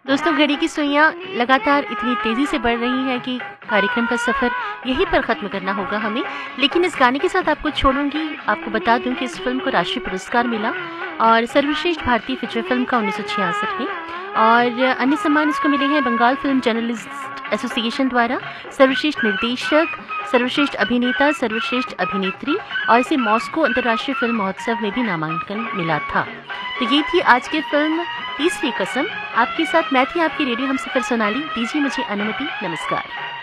दोस्तों, घड़ी की सुइयां लगातार इतनी तेज़ी से बढ़ रही हैं कि कार्यक्रम का सफ़र यहीं पर ख़त्म करना होगा हमें। लेकिन इस गाने के साथ आपको छोड़ूंगी। आपको बता दूं कि इस फिल्म को राष्ट्रीय पुरस्कार मिला और सर्वश्रेष्ठ भारतीय फीचर फिल्म का 1966 में, और अन्य सम्मान इसको मिले हैं बंगाल फिल्म जर्नलिस्ट एसोसिएशन द्वारा, सर्वश्रेष्ठ निर्देशक, सर्वश्रेष्ठ अभिनेता, सर्वश्रेष्ठ अभिनेत्री, और इसे मॉस्को अंतर्राष्ट्रीय फिल्म महोत्सव में भी नामांकन मिला था। तो ये थी आज की फिल्म तीसरी कसम। आपके साथ मैं थी आपकी रेडियो हमसफर सोनाली। दीजिए मुझे अनुमति। नमस्कार।